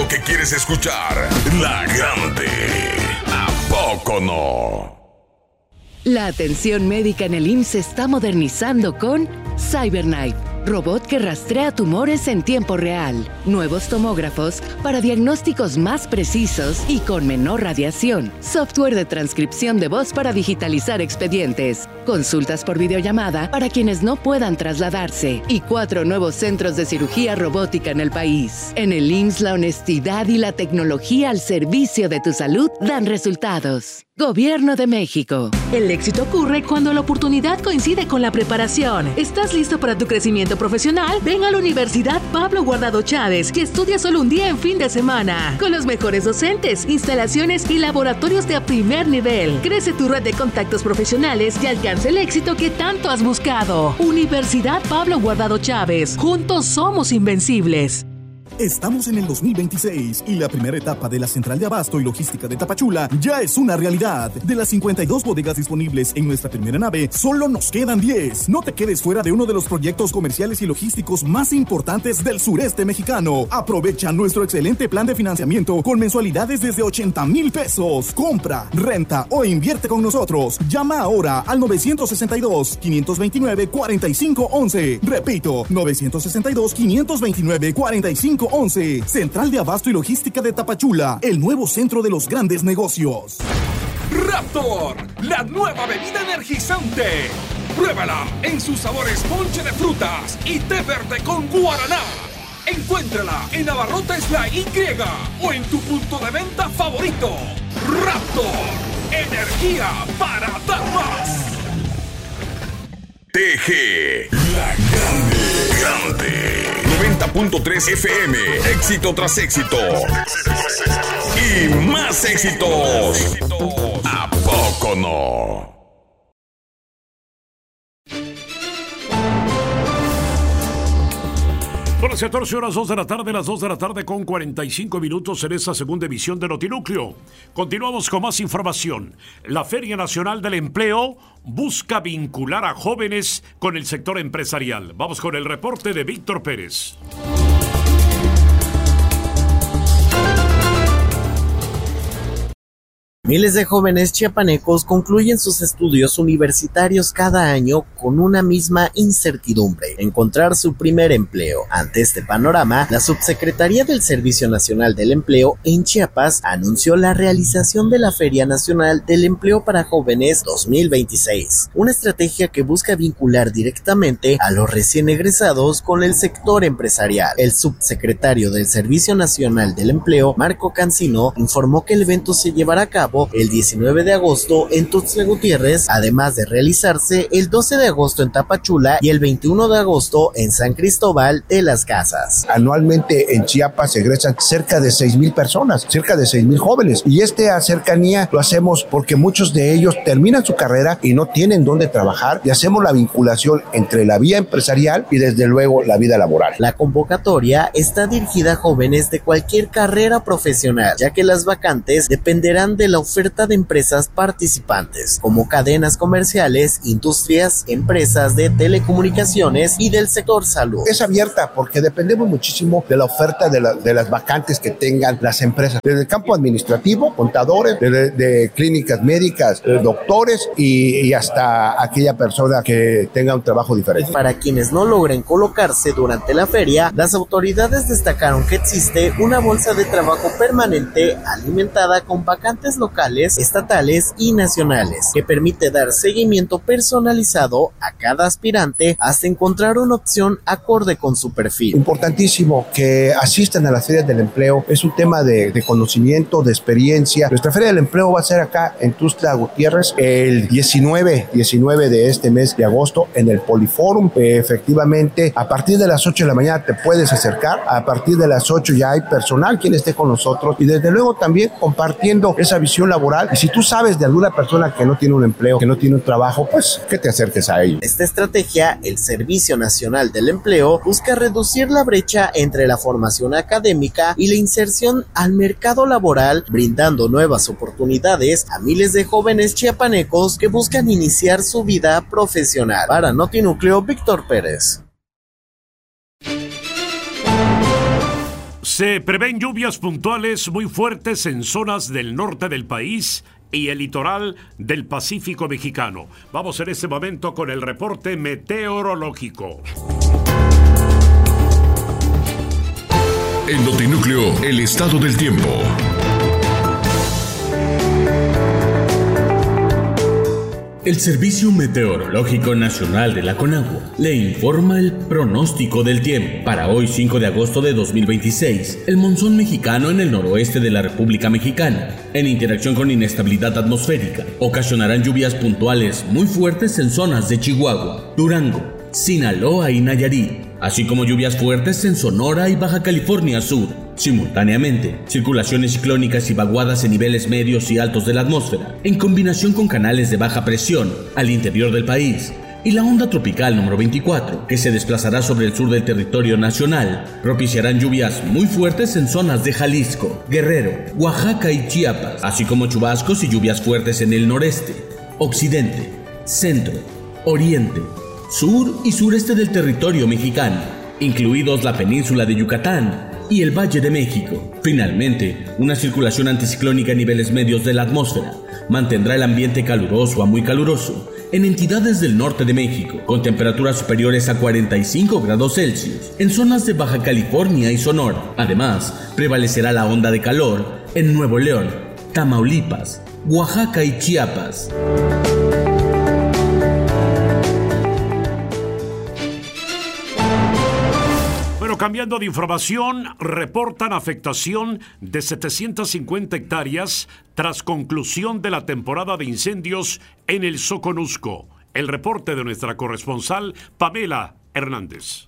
que quieres escuchar. La Grande. ¿A poco no? La atención médica en el IMSS se está modernizando con CyberKnife, robot que rastrea tumores en tiempo real, nuevos tomógrafos para diagnósticos más precisos y con menor radiación, software de transcripción de voz para digitalizar expedientes, consultas por videollamada para quienes no puedan trasladarse y 4 nuevos centros de cirugía robótica en el país. En el IMSS, la honestidad y la tecnología al servicio de tu salud dan resultados. Gobierno de México. El éxito ocurre cuando la oportunidad coincide con la preparación. ¿Estás listo para tu crecimiento profesional? Ven a la Universidad Pablo Guardado Chávez, que estudia solo un día en fin de semana. Con los mejores docentes, instalaciones y laboratorios de primer nivel. Crece tu red de contactos profesionales y alcanza el éxito que tanto has buscado. Universidad Pablo Guardado Chávez. Juntos somos invencibles. Estamos en el 2026 y la primera etapa de la Central de Abasto y Logística de Tapachula ya es una realidad. De las 52 bodegas disponibles en nuestra primera nave, solo nos quedan 10. No te quedes fuera de uno de los proyectos comerciales y logísticos más importantes del sureste mexicano. Aprovecha nuestro excelente plan de financiamiento con mensualidades desde 80,000 pesos. Compra, renta o invierte con nosotros. Llama ahora al 962-529-4511. Repito, 962-529-4511. Central de Abasto y Logística de Tapachula, el nuevo centro de los grandes negocios. Raptor, la nueva bebida energizante. Pruébala en sus sabores ponche de frutas y té verde con guaraná. Encuéntrala en Abarrotes La Y o en tu punto de venta favorito. Raptor, energía para dar más. TG, la grande. 90.3 FM, éxito tras éxito. Y más éxitos. ¿A poco no? Son las 14 horas, 2 de la tarde, las 2 de la tarde con 45 minutos en esta segunda emisión de Notinúcleo. Continuamos con más información. La Feria Nacional del Empleo busca vincular a jóvenes con el sector empresarial. Vamos con el reporte de Víctor Pérez. Miles de jóvenes chiapanecos concluyen sus estudios universitarios cada año con una misma incertidumbre: encontrar su primer empleo. Ante este panorama, la Subsecretaría del Servicio Nacional del Empleo en Chiapas anunció la realización de la Feria Nacional del Empleo para Jóvenes 2026, una estrategia que busca vincular directamente a los recién egresados con el sector empresarial. El subsecretario del Servicio Nacional del Empleo, Marco Cancino, informó que el evento se llevará a cabo el 19 de agosto en Tuxtla Gutiérrez, además de realizarse el 12 de agosto en Tapachula y el 21 de agosto en San Cristóbal de las Casas. Anualmente en Chiapas se egresan cerca de 6,000 personas, cerca de 6,000 jóvenes, y esta cercanía lo hacemos porque muchos de ellos terminan su carrera y no tienen dónde trabajar, y hacemos la vinculación entre la vía empresarial y desde luego la vida laboral. La convocatoria está dirigida a jóvenes de cualquier carrera profesional, ya que las vacantes dependerán de la oferta de empresas participantes, como cadenas comerciales, industrias, empresas de telecomunicaciones y del sector salud. Es abierta porque dependemos muchísimo de la oferta de las vacantes que tengan las empresas, desde el campo administrativo, contadores, de clínicas médicas, doctores y hasta aquella persona que tenga un trabajo diferente. Para quienes no logren colocarse durante la feria, las autoridades destacaron que existe una bolsa de trabajo permanente alimentada con vacantes locales, estatales y nacionales, que permite dar seguimiento personalizado a cada aspirante hasta encontrar una opción acorde con su perfil. Importantísimo que asistan a las ferias del empleo, es un tema de conocimiento, de experiencia. Nuestra feria del empleo va a ser acá en Tuxtla Gutiérrez el 19 de este mes de agosto en el Poliforum. Efectivamente, a partir de las 8 de la mañana te puedes acercar, a partir de las 8 ya hay personal quien esté con nosotros y desde luego también compartiendo esa visión laboral. Y si tú sabes de alguna persona que no tiene un empleo, que no tiene un trabajo, pues que te acerques a ellos. Esta estrategia, el Servicio Nacional del Empleo, busca reducir la brecha entre la formación académica y la inserción al mercado laboral, brindando nuevas oportunidades a miles de jóvenes chiapanecos que buscan iniciar su vida profesional. Para Notinúcleo, Víctor Pérez. Se prevén lluvias puntuales muy fuertes en zonas del norte del país y el litoral del Pacífico mexicano. Vamos en este momento con el reporte meteorológico. En Notinúcleo, el estado del tiempo. El Servicio Meteorológico Nacional de la CONAGUA le informa el pronóstico del tiempo. Para hoy, 5 de agosto de 2026, el monzón mexicano en el noroeste de la República Mexicana, en interacción con inestabilidad atmosférica, ocasionarán lluvias puntuales muy fuertes en zonas de Chihuahua, Durango, Sinaloa y Nayarit, así como lluvias fuertes en Sonora y Baja California Sur. Simultáneamente, circulaciones ciclónicas y vaguadas en niveles medios y altos de la atmósfera, en combinación con canales de baja presión al interior del país, y la onda tropical número 24, que se desplazará sobre el sur del territorio nacional, propiciarán lluvias muy fuertes en zonas de Jalisco, Guerrero, Oaxaca y Chiapas, así como chubascos y lluvias fuertes en el noreste, occidente, centro, oriente, sur y sureste del territorio mexicano, incluidos la península de Yucatán y el Valle de México. Finalmente, una circulación anticiclónica a niveles medios de la atmósfera mantendrá el ambiente caluroso a muy caluroso en entidades del norte de México, con temperaturas superiores a 45 grados Celsius en zonas de Baja California y Sonora. Además, prevalecerá la onda de calor en Nuevo León, Tamaulipas, Oaxaca y Chiapas. Cambiando de información, reportan afectación de 750 hectáreas tras conclusión de la temporada de incendios en el Soconusco. El reporte de nuestra corresponsal Pamela Hernández.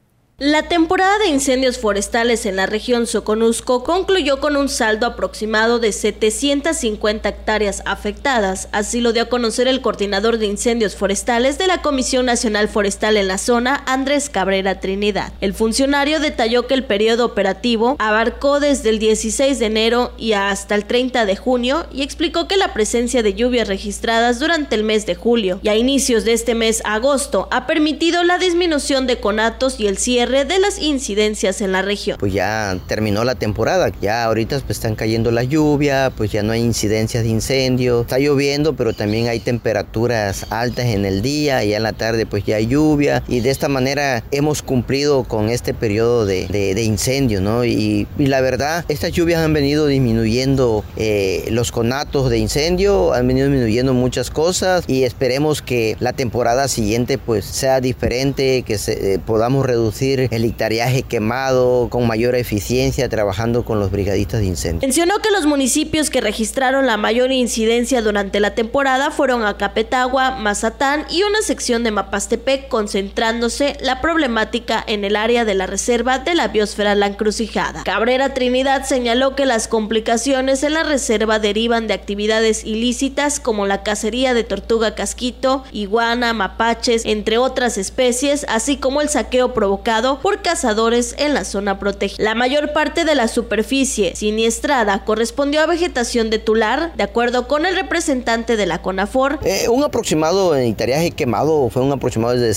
La temporada de incendios forestales en la región Soconusco concluyó con un saldo aproximado de 750 hectáreas afectadas, así lo dio a conocer el coordinador de incendios forestales de la Comisión Nacional Forestal en la zona, Andrés Cabrera Trinidad. El funcionario detalló que el periodo operativo abarcó desde el 16 de enero y hasta el 30 de junio y explicó que la presencia de lluvias registradas durante el mes de julio y a inicios de este mes, agosto, ha permitido la disminución de conatos y el cierre de las incidencias en la región. Pues ya terminó la temporada, ya ahorita pues están cayendo la lluvia, pues ya no hay incidencias de incendio, está lloviendo, pero también hay temperaturas altas en el día y en la tarde pues ya hay lluvia y de esta manera hemos cumplido con este periodo de incendio, ¿no? Y la verdad, estas lluvias han venido disminuyendo los conatos de incendio, han venido disminuyendo muchas cosas y esperemos que la temporada siguiente pues sea diferente, que podamos reducir el hectareaje quemado con mayor eficiencia trabajando con los brigadistas de incendio. Mencionó que los municipios que registraron la mayor incidencia durante la temporada fueron Acapetagua, Mazatán y una sección de Mapastepec, concentrándose la problemática en el área de la reserva de la biosfera La Encrucijada. Cabrera Trinidad señaló que las complicaciones en la reserva derivan de actividades ilícitas como la cacería de tortuga casquito, iguana, mapaches, entre otras especies, así como el saqueo provocado por cazadores en la zona protegida. La mayor parte de la superficie siniestrada correspondió a vegetación de tular, de acuerdo con el representante de la CONAFOR. Un aproximado en hectareaje quemado fue un aproximado de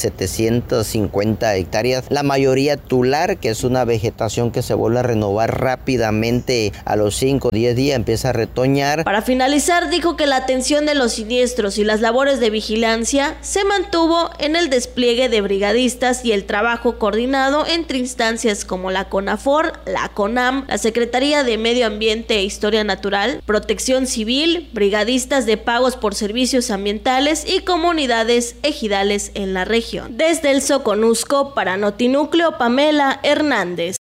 750 hectáreas, la mayoría tular, que es una vegetación que se vuelve a renovar rápidamente a los 5 o 10 días, empieza a retoñar. Para finalizar, dijo que la atención de los siniestros y las labores de vigilancia se mantuvo en el despliegue de brigadistas y el trabajo coordinado entre instancias como la CONAFOR, la CONAM, la Secretaría de Medio Ambiente e Historia Natural, Protección Civil, brigadistas de pagos por servicios ambientales y comunidades ejidales en la región. Desde el Soconusco, para Notinúcleo, Pamela Hernández.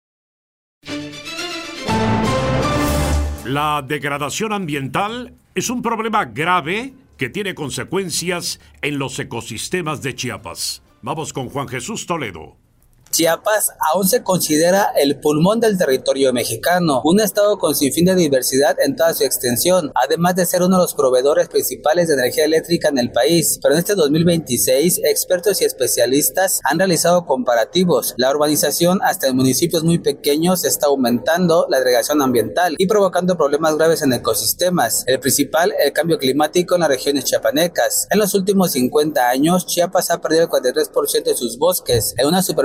La degradación ambiental es un problema grave que tiene consecuencias en los ecosistemas de Chiapas. Vamos con Juan Jesús Toledo. Chiapas aún se considera el pulmón del territorio mexicano, un estado con sinfín de diversidad en toda su extensión, además de ser uno de los proveedores principales de energía eléctrica en el país. Pero en este 2026, expertos y especialistas han realizado comparativos. La urbanización hasta en municipios muy pequeños está aumentando la agregación ambiental y provocando problemas graves en ecosistemas. El principal, el cambio climático en las regiones chiapanecas. En los últimos 50 años, Chiapas ha perdido el 43% de sus bosques, en una superficie total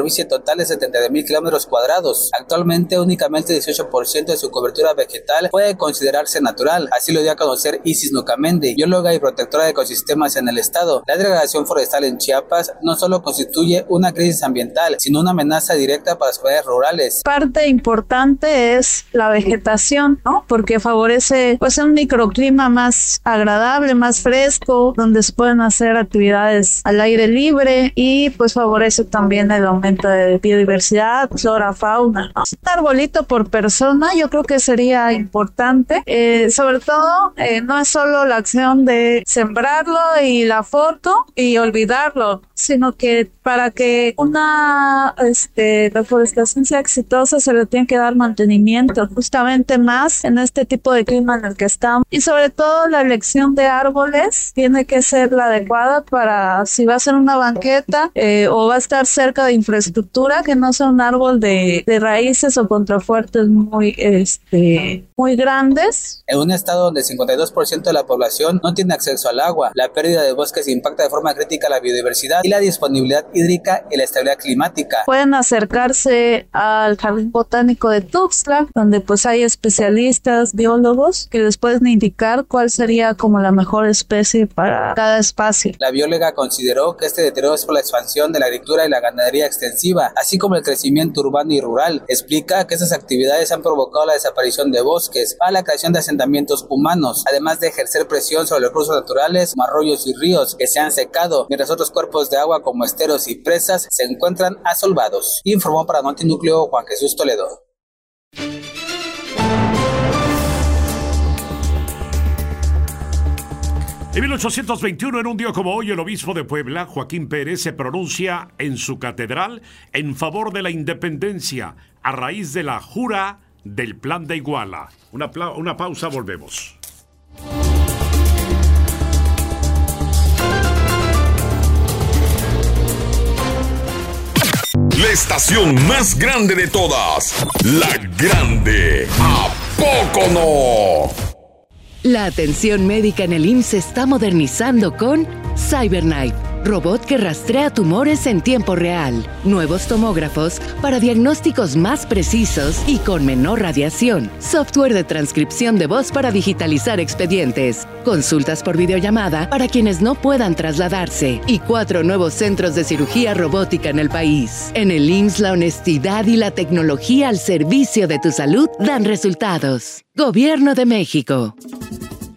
total de 79,000 kilómetros cuadrados. Actualmente únicamente 18% de su cobertura vegetal puede considerarse natural, así lo dio a conocer Isis Nocamendi, bióloga y protectora de ecosistemas en el estado. La degradación forestal en Chiapas no solo constituye una crisis ambiental, sino una amenaza directa para las comunidades rurales. Parte importante es la vegetación, ¿no? Porque favorece pues un microclima más agradable, más fresco, donde se pueden hacer actividades al aire libre y pues favorece también el aumento de biodiversidad, flora, fauna, ¿no? Un arbolito por persona yo creo que sería importante, sobre todo no es solo la acción de sembrarlo y la foto y olvidarlo, sino que para que una reforestación sea exitosa se le tiene que dar mantenimiento, justamente más en este tipo de clima en el que estamos, y sobre todo la elección de árboles tiene que ser la adecuada para si va a ser una banqueta o va a estar cerca de infraestructura, que no sea un árbol de raíces o contrafuertes muy grandes. En un estado donde el 52% de la población no tiene acceso al agua, la pérdida de bosques impacta de forma crítica la biodiversidad y la disponibilidad hídrica y la estabilidad climática. Pueden acercarse al Jardín Botánico de Tuxtla, donde pues hay especialistas, biólogos, que les pueden indicar cuál sería como la mejor especie para cada espacio. La bióloga consideró que este deterioro es por la expansión de la agricultura y la ganadería extensiva, así como el crecimiento urbano y rural. Explica que esas actividades han provocado la desaparición de bosques para la creación de asentamientos humanos, además de ejercer presión sobre los recursos naturales como arroyos y ríos que se han secado, mientras otros cuerpos de agua como esteros y presas se encuentran asolvados. Informó para Notinúcleo Juan Jesús Toledo. En 1821, en un día como hoy, el obispo de Puebla, Joaquín Pérez, se pronuncia en su catedral en favor de la independencia a raíz de la jura del Plan de Iguala. Una pausa, volvemos. La estación más grande de todas, La Grande. ¿A poco no? La atención médica en el IMSS se está modernizando con CyberKnife, robot que rastrea tumores en tiempo real. Nuevos tomógrafos para diagnósticos más precisos y con menor radiación. Software de transcripción de voz para digitalizar expedientes. Consultas por videollamada para quienes no puedan trasladarse. Y 4 nuevos centros de cirugía robótica en el país. En el IMSS, la honestidad y la tecnología al servicio de tu salud dan resultados. Gobierno de México.